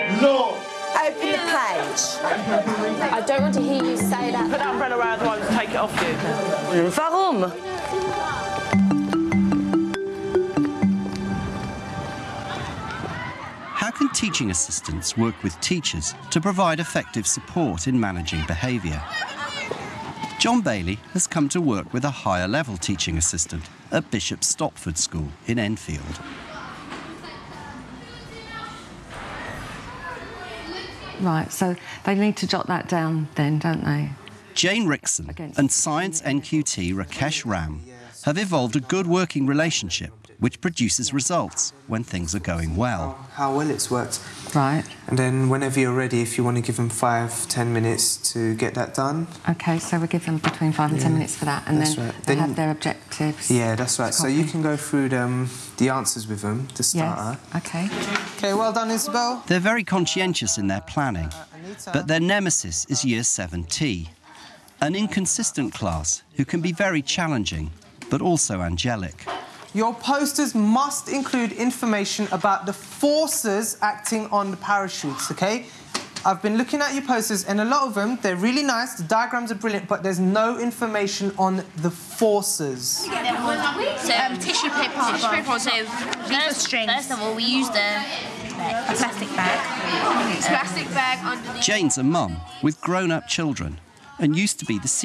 Law. Open the page. I don't want to hear you say that. Put that umbrella around the one and take it off you. Warum? How can teaching assistants work with teachers to provide effective support in managing behaviour? John Bailey has come to work with a higher level teaching assistant at Bishop Stopford School in Enfield. Right, so they need to jot that down then, don't they? Jane Rickson and Science NQT Rakesh Ram have evolved a good working relationship which produces results when things are going well. How well it's worked. Right. And then whenever you're ready, if you want to give them 5-10 minutes to get that done. OK, so we give them between 5 and 10 minutes for that, and then they have their objectives. Yeah, that's right. So you can go through the answers with them to start. Yes, OK. OK, well done, Isabel. They're very conscientious in their planning, but their nemesis is Year 7T, an inconsistent class who can be very challenging, but also angelic. Your posters must include information about the forces acting on the parachutes, OK? I've been looking at your posters, and a lot of them, they're really nice, the diagrams are brilliant, but there's no information on the forces. So, tissue paper. Tissue paper, so first of all, we used a plastic bag. Plastic bag underneath. Jane's a mum with grown-up children and used to be the